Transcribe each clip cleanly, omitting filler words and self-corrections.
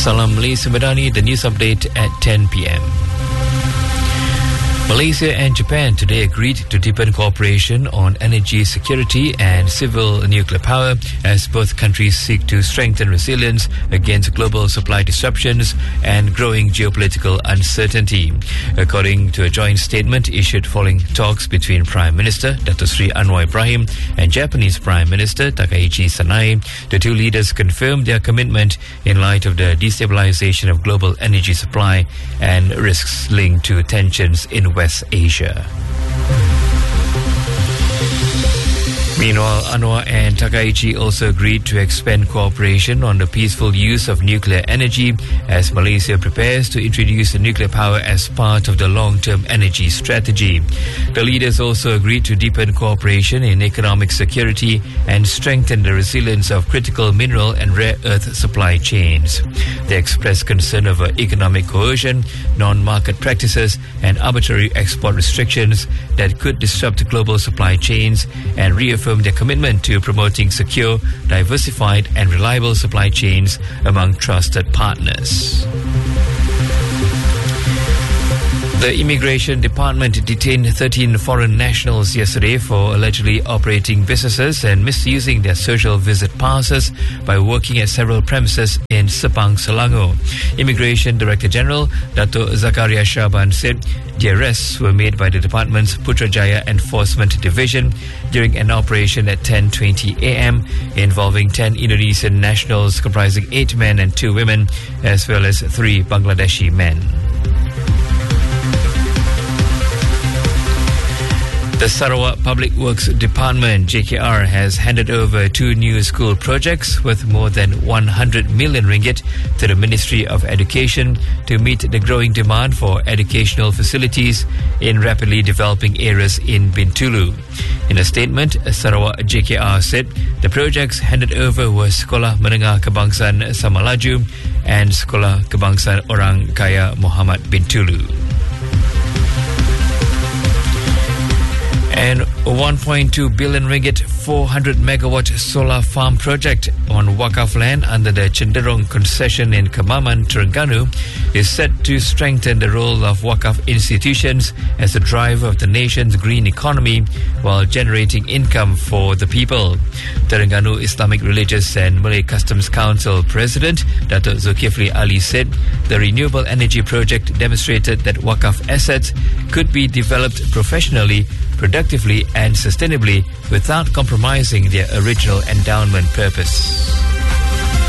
Salam Malaysia Madani, the news update at 10 p.m. Malaysia and Japan today agreed to deepen cooperation on energy security and civil nuclear power as both countries seek to strengthen resilience against global supply disruptions and growing geopolitical uncertainty. According to a joint statement issued following talks between Prime Minister Dato Sri Anwar Ibrahim and Japanese Prime Minister Takaichi Sanae, the two leaders confirmed their commitment in light of the destabilization of global energy supply and risks linked to tensions in West Asia. Meanwhile, Anwar and Takaichi also agreed to expand cooperation on the peaceful use of nuclear energy as Malaysia prepares to introduce nuclear power as part of the long-term energy strategy. The leaders also agreed to deepen cooperation in economic security and strengthen the resilience of critical mineral and rare earth supply chains. They expressed concern over economic coercion, non-market practices, and arbitrary export restrictions that could disrupt global supply chains and reaffirm their commitment to promoting secure, diversified and reliable supply chains among trusted partners. The Immigration Department detained 13 foreign nationals yesterday for allegedly operating businesses and misusing their social visit passes by working at several premises in Sepang, Selangor. Immigration Director General Dato Zakaria Shaban said the arrests were made by the department's Putrajaya Enforcement Division during an operation at 10:20 a.m. involving 10 Indonesian nationals comprising 8 men and 2 women as well as 3 Bangladeshi men. The Sarawak Public Works Department, JKR, has handed over 2 new school projects worth more than 100 million ringgit to the Ministry of Education to meet the growing demand for educational facilities in rapidly developing areas in Bintulu. In a statement, Sarawak JKR said the projects handed over were Sekolah Menengah Kebangsaan Samalaju and Sekolah Kebangsaan Orang Kaya Muhammad Bintulu. And a 1.2 billion ringgit 400 megawatt solar farm project on Wakaf land under the Cenderung concession in Kemaman, Terengganu is set to strengthen the role of Wakaf institutions as a driver of the nation's green economy while generating income for the people. Terengganu Islamic Religious and Malay Customs Council President Dato Zulkifli Ali said the renewable energy project demonstrated that Wakaf assets could be developed professionally, productively and sustainably without compromising their original endowment purpose.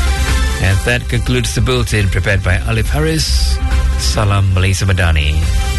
And that concludes the bulletin prepared by Alif Harris. Salam Malaysia Madani.